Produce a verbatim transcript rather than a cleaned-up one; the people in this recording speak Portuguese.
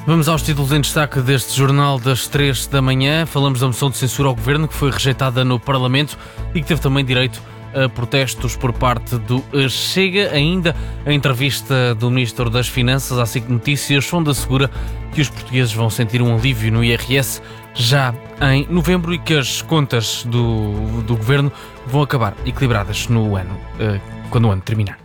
Vamos aos títulos em destaque deste jornal das três da manhã. Falamos da moção de censura ao Governo, que foi rejeitada no Parlamento e que teve também direito a protestos por parte do Chega. Ainda a entrevista do Ministro das Finanças à SIC Notícias, onde assegura que os portugueses vão sentir um alívio no I R S já em novembro e que as contas do, do Governo vão acabar equilibradas no ano, quando o ano terminar.